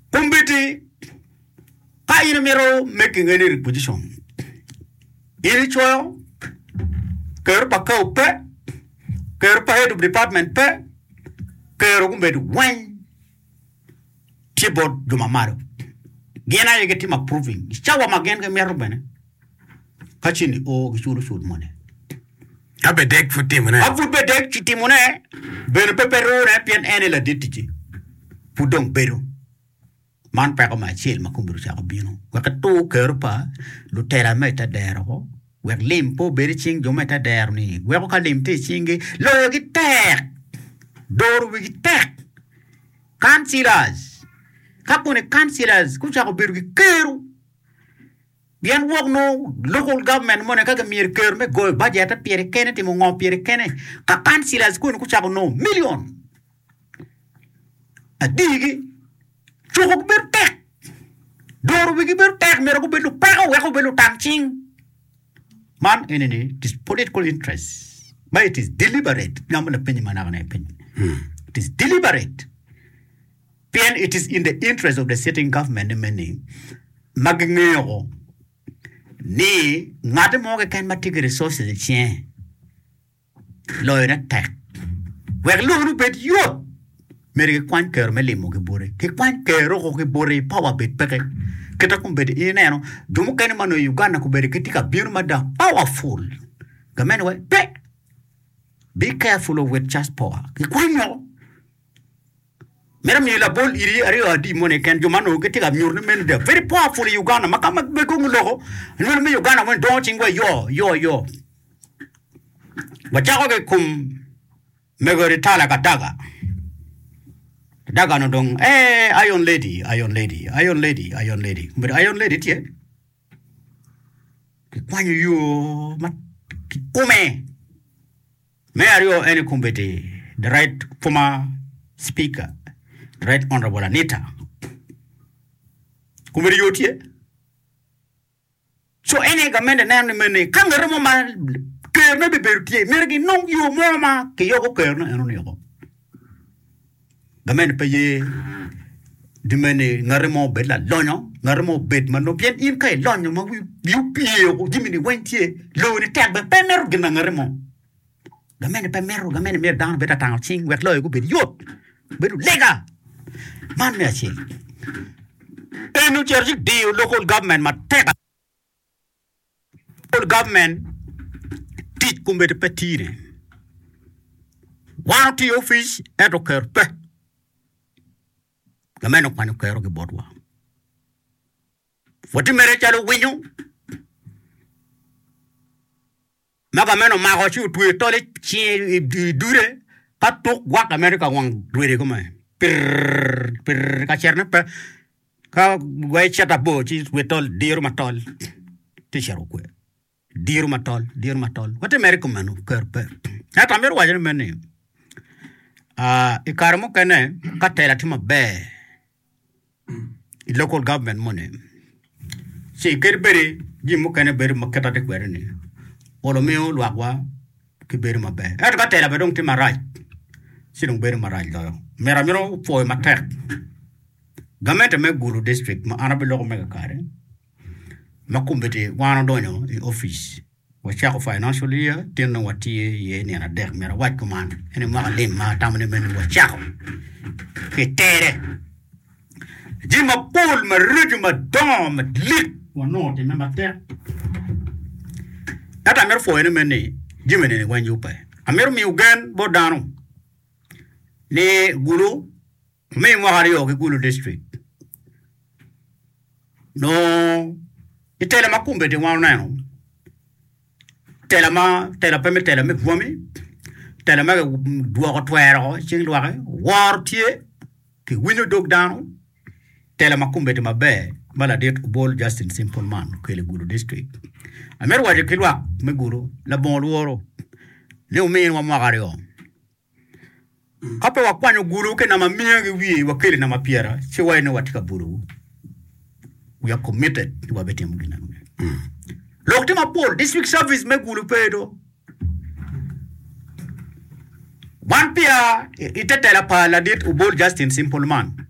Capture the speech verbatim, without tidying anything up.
Kumbiti, Kain Miro making any requisition. Iricho, Kerpa Cope, Kerpa head of department pe, Kerumbed wine, Tibot Dumamaro. Gena you get him approving. Chawa Magan Merubene. Catching oh, should should money. Abe deck for Timone. Abu bedek Chitimone, Ben Pepero, Rapian Anela Ditiji. Pudong Peru. Man pack on my chill, Macumbru Sabino. Wakato Kerpa, Lutera meta dero. Where limpo beriching Jometa derni. Where lim teaching, Logi tech. Door with tech. Councillors. Capone councillors, Kuchako Birgi Keru. Bien work no local government money kaka mir kerme go budget Pierre Kennedy mo ngom Pierre Kennedy ka councillors ko ku chako no million adigi choko ber tek dor wi ber tek mer ko belu pa ko ko belu tangching man enemy it is political interest but it is deliberate ngam na penny manana na penny it is deliberate pen it is in the interest of the sitting government many magngero ni ngade mo ke kan matik resources de chien lo na tek wer lo nu bet yo mere ke kwan ker me limo ke bore ke kwan ker ko ke bore power bet peke ke ta kum bet ine no dumu kan mano Uganda ko bere ke tika bir mada powerful gamen we be be careful of with just power ke kwan yo Mera mi la bol iri ari adi mone ken jomano ke tika myur men de very powerful Uganda makama be ko ngulo no me Uganda when don't chingwe yo yo yo Bacha ko kum megori tala ka daga daga no dong eh iron lady iron lady iron lady iron lady but iron lady tie ki kwanyo yo mat kume me ario ene kumbete the right former speaker Right Honorable Anita. Kumiri yotie. So any government na ni mene kangere mo ma kerne be bertie mergi non yo mo ma ke yo ko kerne eno ni ko. Government paye di mene ngare mo be la lonyo ngare mo bet man no bien in kai lonyo ma yu pie ko dimini wentie lo ni tag be pemer gina ngare mo. Government pe meru government mer down beta tang ching wet lo ko be yot. Beru lega Man me achil. Enu cherji di local government ma teka. Local government tit kumbete petire. One ti office eto kerpe. Gameno kwanu kero ke bodwa. Foti mere chalo winyo. Maga meno mago chu tuwe tole chi dure. Patok wak America wang dure kumae. Per per kacerna pe ka way chata bo ci wetol diru matol ti chero ko diru matol diru matol wate America manu kerpe ata mer wajene meni ah e karmo kene ka tela tima be local government money si kerbere jimu kene ber makata de kwerni olo meo lwagwa ke ber mabe et ka tela be dong tima right sinong ber maraj do mera mero foi matek gamete me gulu district ma arabe loko mega kare ma kumbete wana donyo i office wa chako financial year tenno wati ye ni na dek mera wat command ene ma lim ma tamane men wa chako ke tere jima pol ma ruju ma dom lit wa no te me matek ata mer foi ne men ni jimene ni wanju pa amer mi ugen bodano ni gulu me mohari o gulu district no itela makumbe de wana no tela ma tela peme tela me vomi tela ma duo ko twero ching duare wartie ki wino dog down tela makumbe de mabe mala det bol just in simple man ke le gulu district amer waje kilwa me gulu la bon woro le o me wa mohari o Kape wakwanyo guru ke na mamiyangi wii wakili na mapiera. Chiwa ene watika buru. We are committed to wabeti mgina. Mm. Lokti mapol, district service me guru pedo. One pia, ite tela pa la dit ubol just in simple man.